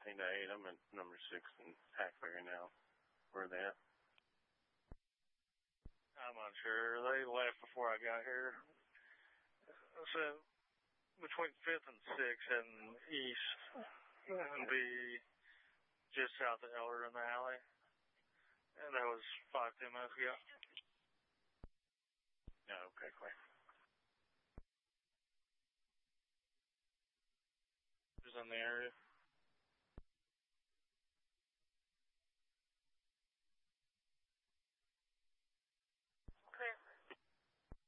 17 to 8. I'm at number 6 in Hackberry now. Where are they at? I'm not sure. They left before I got here. So, between 5th and 6th heading east, and be just south of Elder in the alley. And that was 5-10 minutes ago. Yeah, okay, Clay. Who's in the area?